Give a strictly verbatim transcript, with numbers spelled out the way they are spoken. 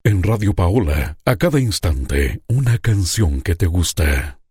En Radio Paola, a cada instante, una canción que te gusta.